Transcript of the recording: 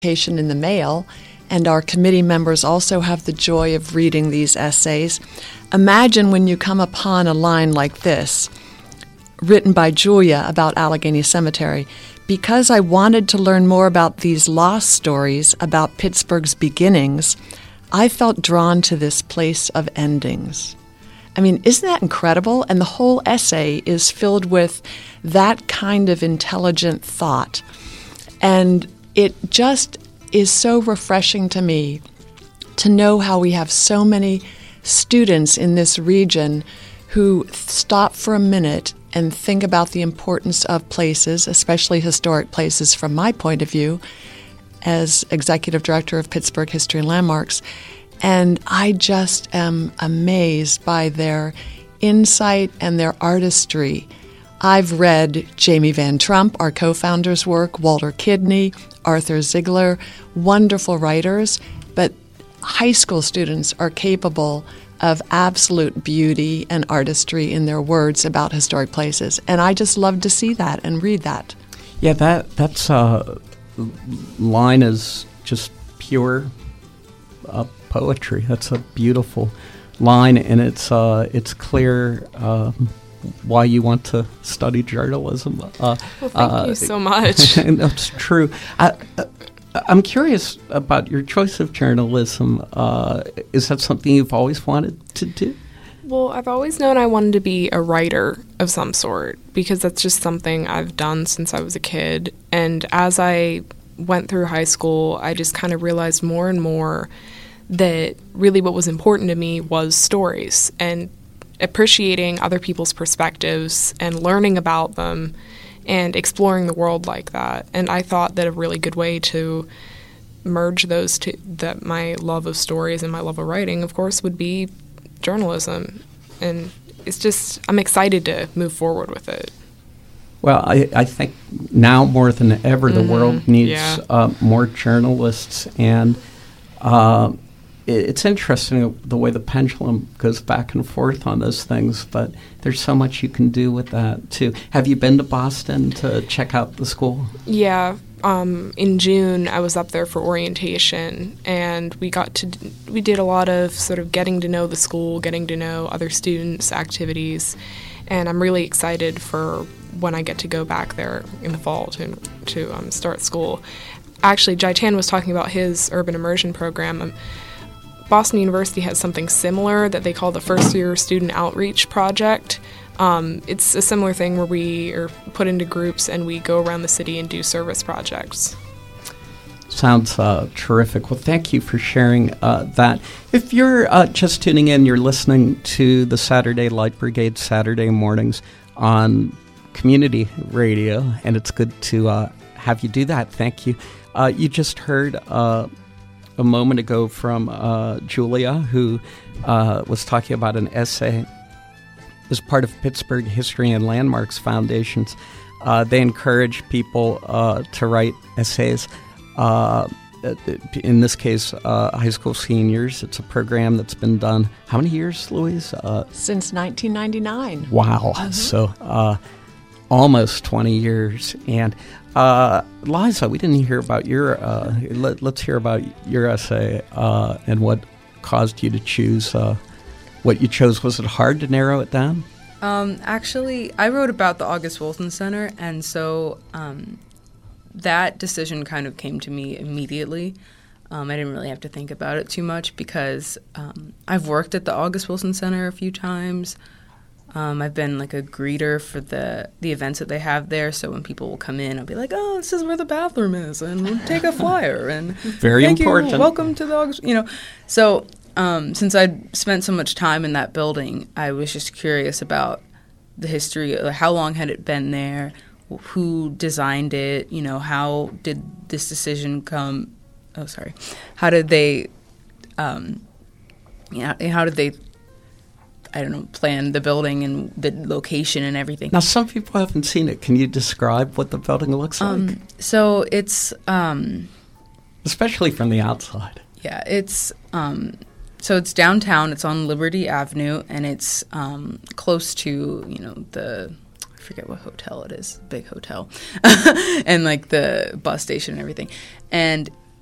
in the mail, and our committee members also have the joy of reading these essays. Imagine when you come upon a line like this, written by Julia about Allegheny Cemetery. Because I wanted to learn more about these lost stories about Pittsburgh's beginnings, I felt drawn to this place of endings. I mean, isn't that incredible? And the whole essay is filled with that kind of intelligent thought. And it just is so refreshing to me to know how we have so many students in this region who stop for a minute and think about the importance of places, especially historic places from my point of view as executive director of Pittsburgh History and Landmarks. And I just am amazed by their insight and their artistry. I've read Jamie Van Trump, our co-founder's work, Walter Kidney, Arthur Ziegler, wonderful writers, but high school students are capable of absolute beauty and artistry in their words about historic places. And I just love to see that and read that. Yeah, that's line is just pure poetry. That's a beautiful line, and it's clear why you want to study journalism. Well, thank you so much. That's true. I'm curious about your choice of journalism. Is that something you've always wanted to do? Well, I've always known I wanted to be a writer of some sort because that's just something I've done since I was a kid. And as I went through high school, I just kind of realized more and more that really what was important to me was stories and appreciating other people's perspectives and learning about them and exploring the world like that. And I thought that a really good way to merge those two, that my love of stories and my love of writing, of course, would be journalism. And it's just, I'm excited to move forward with it. Well, I think now more than ever the world needs more journalists. And it's interesting the way the pendulum goes back and forth on those things, but there's so much you can do with that, too. Have you been to Boston to check out the school? Yeah. In June, I was up there for orientation, and we did a lot of sort of getting to know the school, getting to know other students' activities, and I'm really excited for when I get to go back there in the fall to start school. Actually, Jaitan was talking about his urban immersion program. Boston University has something similar that they call the First Year Student Outreach Project. It's a similar thing where we are put into groups and we go around the city and do service projects. Sounds terrific. Well, thank you for sharing that. If you're just tuning in, you're listening to the Saturday Light Brigade Saturday mornings on community radio, and it's good to have you do that. Thank you. You just heard a moment ago from Julia, who was talking about an essay as part of Pittsburgh History and Landmarks Foundations. They encourage people to write essays. In this case, high school seniors. It's a program that's been done, how many years, Louise? Since 1999. Wow. Mm-hmm. So almost 20 years. And Liza, we didn't hear about your, let's hear about your essay and what caused you to choose what you chose. Was it hard to narrow it down? Actually, I wrote about the August Wilson Center, and so that decision kind of came to me immediately. I didn't really have to think about it too much because I've worked at the August Wilson Center a few times. I've been like a greeter for the events that they have there, so when people will come in, I'll be like, "Oh, this is where the bathroom is," and we'll take a flyer and very thank important. You, welcome to the August, So since I'd spent so much time in that building, I was just curious about the history. How long had it been there? Who designed it? How did this decision come? Oh, sorry. How did they? How did they? I don't know, plan the building and the location and everything. Now, some people haven't seen it. Can you describe what the building looks like? So it's especially from the outside. Yeah, it's so it's downtown. It's on Liberty Avenue, and it's close to I forget what hotel it is, big hotel, and like the bus station and everything. And